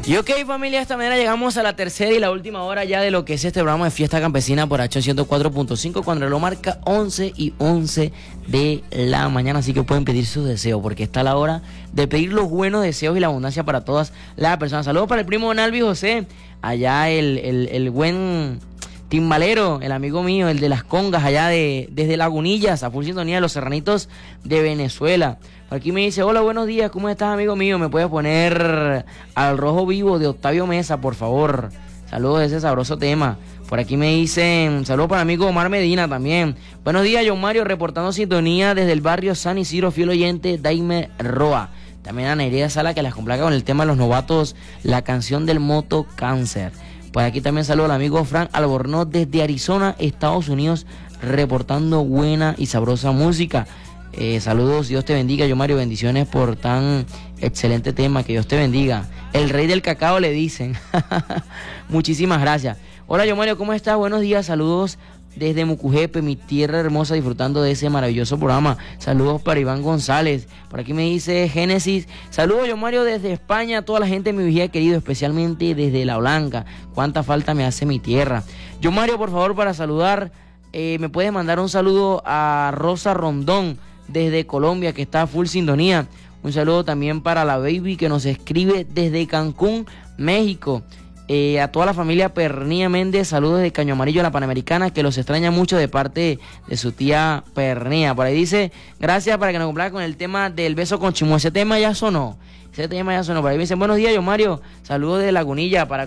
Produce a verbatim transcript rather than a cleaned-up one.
Y ok, familia, de esta manera llegamos a la tercera y la última hora ya de lo que es este programa de Fiesta Campesina por H ciento cuatro punto cinco, cuando lo marca once y once de la mañana. Así que pueden pedir sus deseos, porque está la hora de pedir los buenos deseos y la abundancia para todas las personas. Saludos para el primo Nalvi José, allá el, el, el buen timbalero, el amigo mío, el de las congas, allá de desde Lagunillas, a full sintonía de los Serranitos de Venezuela. Por aquí me dice: hola, buenos días, ¿cómo estás, amigo mío? ¿Me puedes poner Al Rojo Vivo de Octavio Mesa, por favor? Saludos de ese sabroso tema. Por aquí me dicen: saludos para mi amigo Omar Medina también. Buenos días, John Mario, reportando sintonía desde el barrio San Isidro, fiel oyente, Daime Roa. También a Nereida Sala, que las complaca con el tema de los novatos, la canción del moto cáncer. Por aquí también saludo al amigo Frank Albornoz desde Arizona, Estados Unidos, reportando buena y sabrosa música. Eh, saludos, Dios te bendiga, yo Mario, bendiciones por tan excelente tema, que Dios te bendiga. El rey del cacao le dicen. Muchísimas gracias. Hola, yo Mario, ¿cómo estás? Buenos días, saludos desde Mucujepe, mi tierra hermosa, disfrutando de ese maravilloso programa. Saludos para Iván González. Por aquí me dice Génesis: saludos, yo Mario, desde España, a toda la gente de mi vigía querido, especialmente desde La Blanca. Cuánta falta me hace mi tierra. Yo Mario, por favor, para saludar, eh, me puedes mandar un saludo a Rosa Rondón desde Colombia, que está a full sintonía. Un saludo también para la baby, que nos escribe desde Cancún, México. Eh, a toda la familia Pernía Méndez, saludos desde Caño Amarillo, la Panamericana, que los extraña mucho de parte de su tía Pernía. Por ahí dice: gracias, para que nos complazca con el tema del beso con Chimú. Ese tema ya sonó, ese tema ya sonó. Por ahí me dicen: buenos días, yo Mario, saludos de Lagunilla para